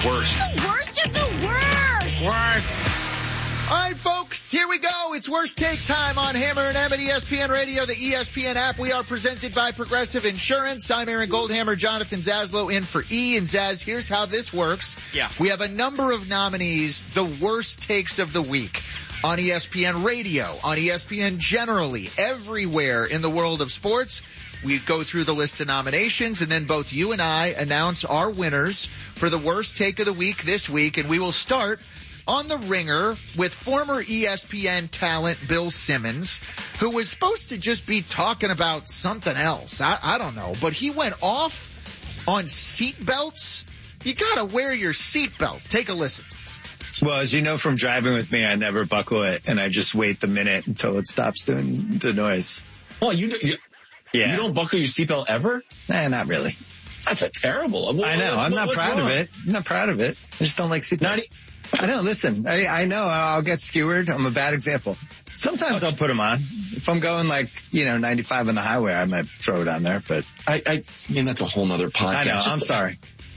Worst. The worst of the worst. Worst. All right, folks, here we go. It's Worst Take time on Hammer and Emmett, ESPN Radio, the ESPN app. We are presented by Progressive Insurance. I'm Aaron Goldhammer, Jonathan Zaslow in for E. And Zaz, here's how this works. Yeah. We have a number of nominees, the worst takes of the week on ESPN Radio, on ESPN generally, everywhere in the world of sports. We go through the list of nominations, and then both you and I announce our winners for the worst take of the week this week. And we will start on the ringer with former ESPN talent Bill Simmons, who was supposed to just be talking about something else. I don't know, but he went off on seat belts. You gotta wear your seatbelt. Take a listen. Well, as you know from driving with me, I never buckle it, and I just wait the minute until it stops doing the noise. Oh, you don't buckle your seatbelt ever? Not really. That's a terrible. I know. I'm not proud of it. I'm not proud of it. I just don't like seatbelts. I know. Listen, I know I'll get skewered. I'm a bad example. Sometimes I'll put them on. If I'm going 95 on the highway, I might throw it on there, but I mean, that's a whole nother podcast. I know. I'm sorry.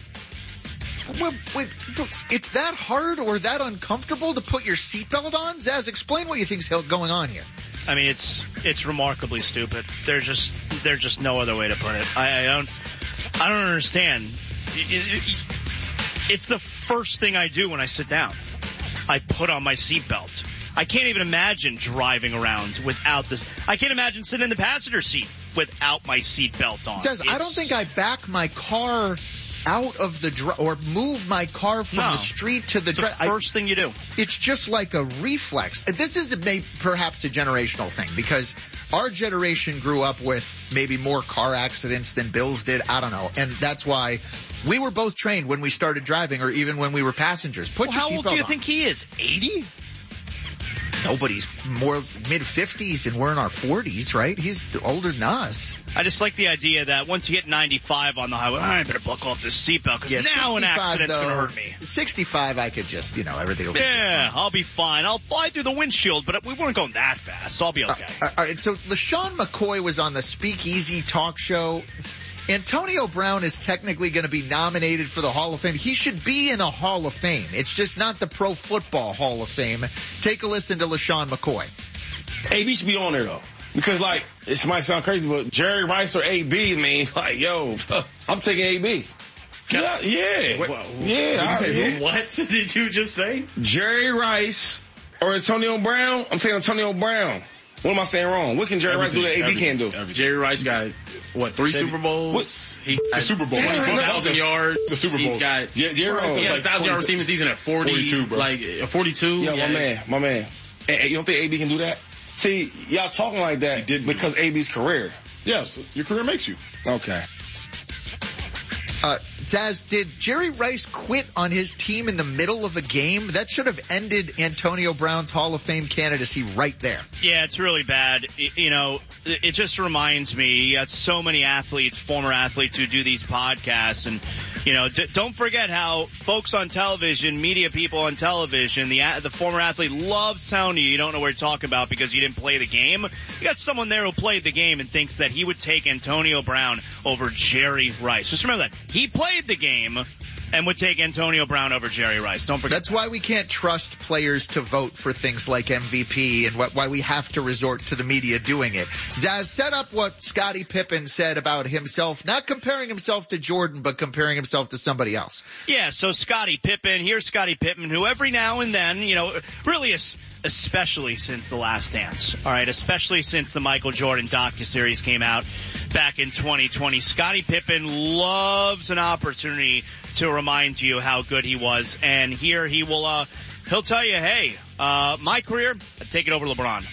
Wait, it's that hard or that uncomfortable to put your seatbelt on? Zaz, explain what you think's going on here. I mean, it's remarkably stupid. There's just no other way to put it. I don't understand. It's the first thing I do when I sit down. I put on my seatbelt. I can't even imagine driving around without this. I can't imagine sitting in the passenger seat without my seatbelt on. Zaz, I don't think I back my car out of the or move my car from the street to the drive. First thing you do. It's just like a reflex. This is perhaps a generational thing because our generation grew up with maybe more car accidents than Bill's did. I don't know. And that's why we were both trained when we started driving or even when we were passengers. Put your seatbelt on. How old do you think he is? 80? Nobody's more mid-50s and we're in our 40s, right? He's older than us. I just like the idea that once you hit 95 on the highway, I better buckle off this seatbelt because now an accident's going to hurt me. 65, I could just, everything will be fine. I'll be fine. I'll fly through the windshield, but we weren't going that fast, so I'll be okay. All right, so LaShawn McCoy was on the Speakeasy talk show. Antonio Brown is technically going to be nominated for the Hall of Fame. He should be in a Hall of Fame. It's just not the Pro Football Hall of Fame. Take a listen to LaShawn McCoy. AB should be on there, though. Because, this might sound crazy, but Jerry Rice or AB, I'm taking AB. What did you just say? Jerry Rice or Antonio Brown? I'm taking Antonio Brown. What am I saying wrong? What can Jerry Rice do that AB can't do? Jerry Rice got, 3 Super Bowls? The Super Bowl. 1,000 yards. The Super Bowl. He's got, Jerry Rice he had a 1,000-yard receiving season at 42, bro. A 42. Yeah, my man. And you don't think AB can do that? See, y'all talking like that because AB's career. Yes, your career makes you. Okay. Zaz, did Jerry Rice quit on his team in the middle of a game? That should have ended Antonio Brown's Hall of Fame candidacy right there. Yeah, it's really bad. It just reminds me, you got so many athletes, former athletes who do these podcasts and, don't forget how folks on television, media people on television, the former athlete loves telling you don't know what you're talking about because you didn't play the game. You got someone there who played the game and thinks that he would take Antonio Brown over Jerry Rice. Just remember that. He played the game and would take Antonio Brown over Jerry Rice. Don't forget. That's why we can't trust players to vote for things like MVP and why we have to resort to the media doing it. Zaz, set up what Scottie Pippen said about himself, not comparing himself to Jordan, but comparing himself to somebody else. Yeah, so Scottie Pippen, here's Scottie Pippen, who every now and then, really especially since The Last Dance, all right, especially since the Michael Jordan docuseries came out back in 2020, Scottie Pippen loves an opportunity to remind you how good he was, and here he'll tell you, hey, my career, I'd take it over LeBron.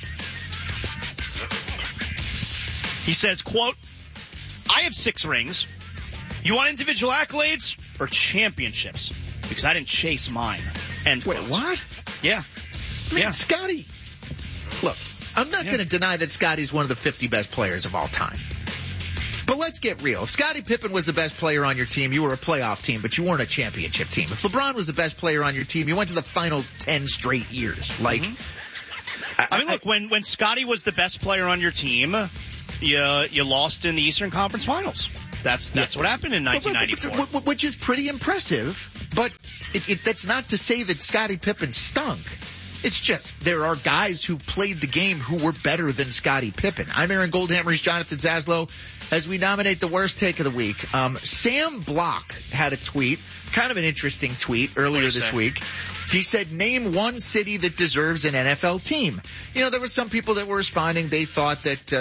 He says, quote, I have 6 rings. You want individual accolades or championships? Because I didn't chase mine. End quote. Wait, what? Yeah. Scottie. Look, I'm not going to deny that Scottie's one of the 50 best players of all time. But let's get real. If Scottie Pippen was the best player on your team, you were a playoff team, but you weren't a championship team. If LeBron was the best player on your team, you went to the finals 10 straight years. Look, when Scottie was the best player on your team, you lost in the Eastern Conference Finals. That's what happened in 1994. Which is pretty impressive, but that's not to say that Scottie Pippen stunk. It's just there are guys who played the game who were better than Scottie Pippen. I'm Aaron Goldhammer. He's Jonathan Zaslow. As we nominate the worst take of the week, Sam Block had a tweet, kind of an interesting tweet earlier this week. He said, name one city that deserves an NFL team. You know, there were some people that were responding. They thought that,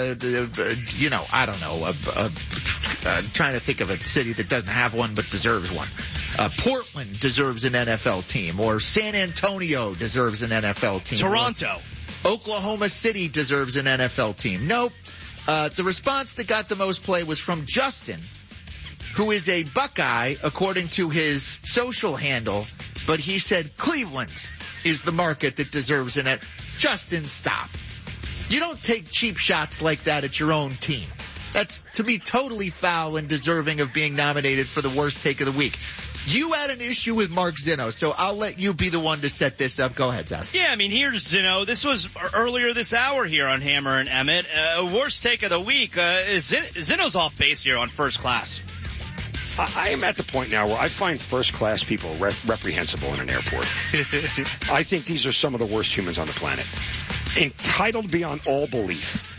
I don't know, trying to think of a city that doesn't have one but deserves one. Portland deserves an NFL team, or San Antonio deserves an NFL team. Toronto. Oklahoma City deserves an NFL team. Nope. The response that got the most play was from Justin, who is a Buckeye according to his social handle, but he said Cleveland is the market that deserves an NFL. Justin, stop. You don't take cheap shots like that at your own team. That's, to me, totally foul and deserving of being nominated for the worst take of the week. You had an issue with Mark Zinno, so I'll let you be the one to set this up. Go ahead, Zaz. Yeah, I mean, here's Zinno. This was earlier this hour here on Hammer and Emmett. Worst take of the week. Zinno's off base here on First Class. I am at the point now where I find first-class people reprehensible in an airport. I think these are some of the worst humans on the planet. Entitled beyond all belief.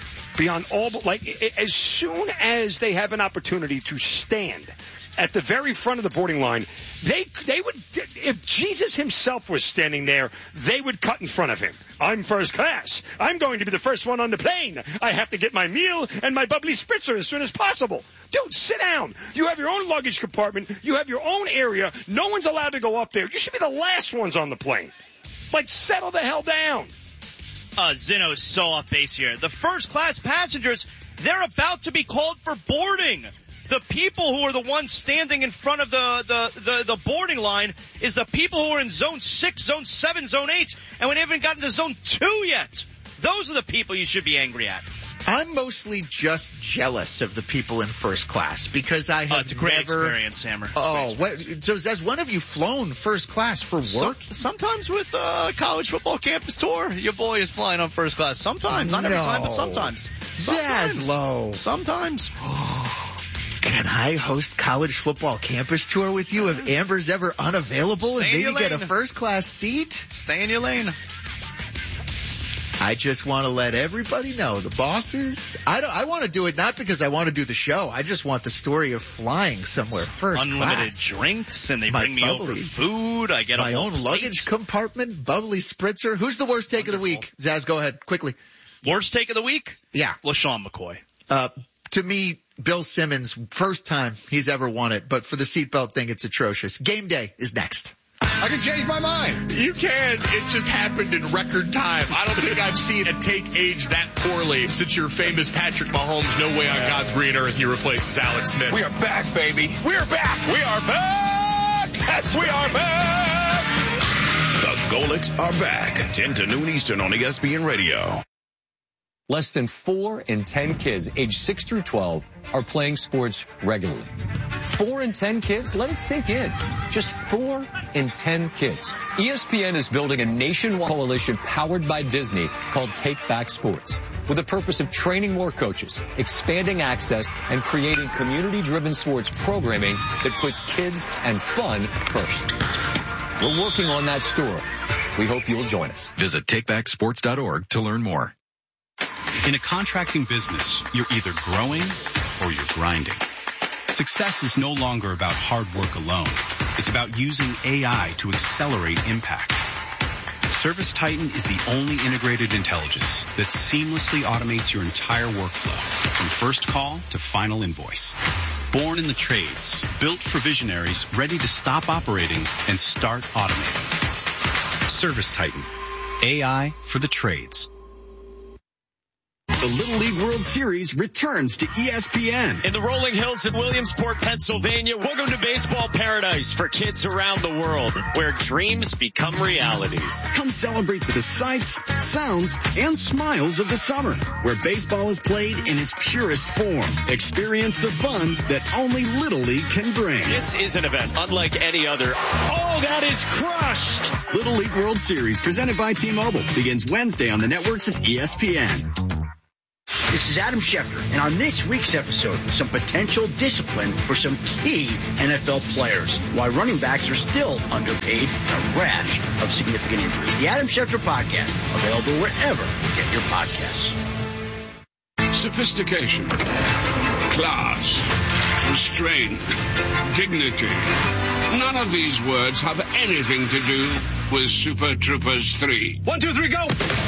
As soon as they have an opportunity to stand at the very front of the boarding line, they would, if Jesus himself was standing there, they would cut in front of him. I'm first class. I'm going to be the first one on the plane. I have to get my meal and my bubbly spritzer as soon as possible. Dude, sit down. You have your own luggage compartment. You have your own area. No one's allowed to go up there. You should be the last ones on the plane. Settle the hell down. Zinno is so off base here. The first-class passengers, they're about to be called for boarding. The people who are the ones standing in front of the boarding line is the people who are in Zone 6, Zone 7, Zone 8, and we haven't gotten to Zone 2 yet. Those are the people you should be angry at. I'm mostly just jealous of the people in first class because I have it's a great experience, Hammer. Oh, so has one of you flown first class for work? Sometimes with college football campus tour, your boy is flying on first class. Sometimes, not every time, but sometimes. Zaslow. Sometimes. Can I host college football campus tour with you if Amber's ever unavailable and maybe get a first class seat? Stay in your lane. I just want to let everybody know, the bosses, I want to do it not because I want to do the show. I just want the story of flying somewhere first Unlimited class. Drinks, and they bring me over food. I get my own luggage compartment, bubbly spritzer. Who's the worst take of the week? Zaz, go ahead, quickly. Worst take of the week? Yeah. LaShawn McCoy. To me, Bill Simmons, first time he's ever won it, but for the seatbelt thing, it's atrocious. Game day is next. I can change my mind. You can. It just happened in record time. I don't think I've seen a take age that poorly since your famous Patrick Mahomes, no way on God's green earth he replaces Alex Smith. We are back, baby. We're back. We are back. We are back. The Golics are back. 10 to noon Eastern on ESPN Radio. Less than 4 in 10 kids aged 6 through 12 are playing sports regularly. 4 in 10 kids? Let it sink in. Just 4 in 10 kids. ESPN is building a nationwide coalition powered by Disney called Take Back Sports, with the purpose of training more coaches, expanding access, and creating community-driven sports programming that puts kids and fun first. We're working on that story. We hope you'll join us. Visit takebacksports.org to learn more. In a contracting business, you're either growing or you're grinding. Success is no longer about hard work alone. It's about using AI to accelerate impact. ServiceTitan is the only integrated intelligence that seamlessly automates your entire workflow, from first call to final invoice. Born in the trades, built for visionaries, ready to stop operating and start automating. ServiceTitan, AI for the trades. The Little League World Series returns to ESPN. In the rolling hills of Williamsport, Pennsylvania, welcome to baseball paradise for kids around the world, where dreams become realities. Come celebrate the sights, sounds, and smiles of the summer, where baseball is played in its purest form. Experience the fun that only Little League can bring. This is an event unlike any other. Oh, that is crushed! Little League World Series, presented by T-Mobile, begins Wednesday on the networks of ESPN. This is Adam Schefter, and on this week's episode, some potential discipline for some key NFL players, why running backs are still underpaid, and a rash of significant injuries. The Adam Schefter Podcast, available wherever you get your podcasts. Sophistication, class, restraint, dignity. None of these words have anything to do with Super Troopers 3. 1, 2, 3, go!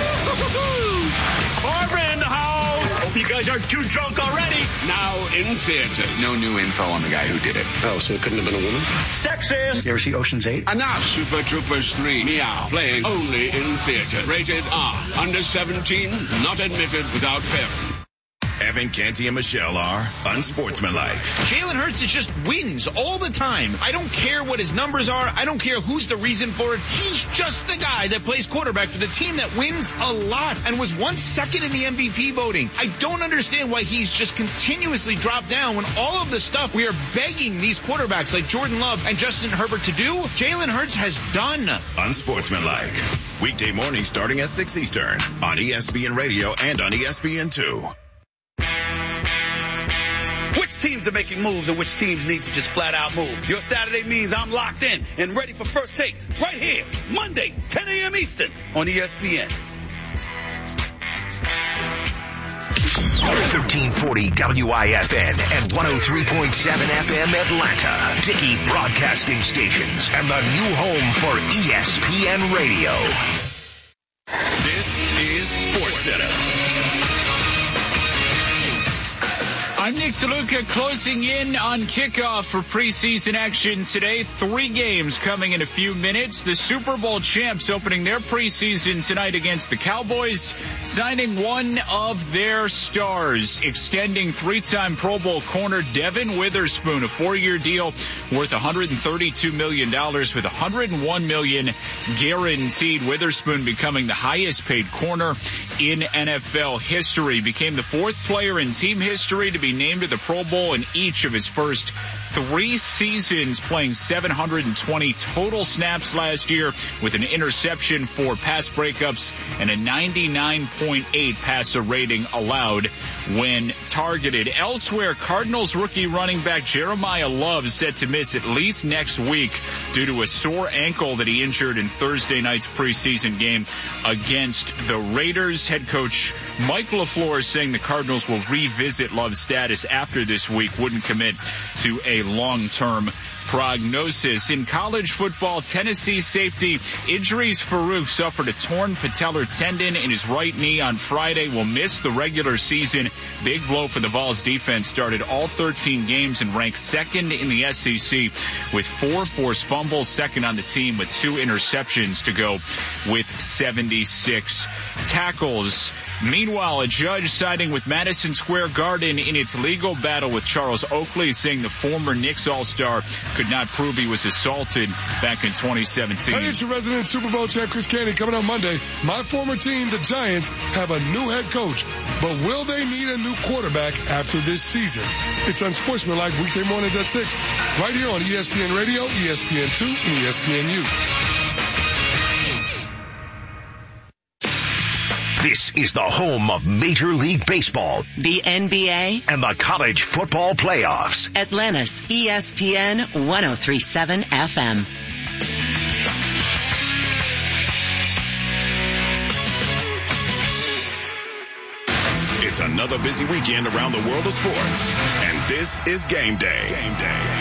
Barbara in the house! Hope you guys aren't too drunk already. Now in theaters. No new info on the guy who did it. Oh, so it couldn't have been a woman? Sexist! You ever see Ocean's 8? Enough! Super Troopers 3, Meow. Playing only in theaters. Rated R. Under 17, not admitted without parent. Evan Canty and Michelle are unsportsmanlike. Jalen Hurts just wins all the time. I don't care what his numbers are. I don't care who's the reason for it. He's just the guy that plays quarterback for the team that wins a lot and was once second in the MVP voting. I don't understand why he's just continuously dropped down when all of the stuff we are begging these quarterbacks like Jordan Love and Justin Herbert to do, Jalen Hurts has done. Unsportsmanlike. Weekday mornings starting at 6 Eastern on ESPN Radio and on ESPN2. Which teams are making moves and which teams need to just flat out move? Your Saturday means I'm locked in and ready for First Take right here, Monday, 10 a.m. Eastern on ESPN. 1340 WIFN and 103.7 FM Atlanta. Dickey Broadcasting Stations and the new home for ESPN Radio. This is SportsCenter. I'm Nick DeLuca, closing in on kickoff for preseason action today. 3 games coming in a few minutes. The Super Bowl champs opening their preseason tonight against the Cowboys, signing one of their stars, extending 3-time Pro Bowl corner Devin Witherspoon, a 4-year deal worth $132 million with $101 million guaranteed. Witherspoon becoming the highest paid corner in NFL history, became the 4th player in team history to be named to the Pro Bowl in each of his first 3 seasons, playing 720 total snaps last year with an interception, 4 pass breakups, and a 99.8 passer rating allowed when targeted. Elsewhere, Cardinals rookie running back Jeremiah Love set to miss at least next week due to a sore ankle that he injured in Thursday night's preseason game against the Raiders. Head coach Mike LaFleur is saying the Cardinals will revisit Love's status after this week, wouldn't commit to a long-term prognosis. In college football, Tennessee safety Idris Farouk suffered a torn patellar tendon in his right knee on Friday, will miss the regular season. Big blow for the Vols defense. Started all 13 games and ranked 2nd in the SEC with 4 forced fumbles, 2nd on the team with 2 interceptions to go with 76 tackles. Meanwhile, a judge siding with Madison Square Garden in its legal battle with Charles Oakley, saying the former Knicks All-Star could not prove he was assaulted back in 2017. Hey, it's your resident Super Bowl champ Chris Canty coming on Monday. My former team, the Giants, have a new head coach, but will they need a new quarterback after this season? It's Unsportsmanlike weekday mornings at 6, right here on ESPN Radio, ESPN2, and ESPNU. This is the home of Major League Baseball, the NBA, and the college football playoffs. Atlanta's ESPN 103.7 FM. It's another busy weekend around the world of sports, and this is Game Day. Game Day.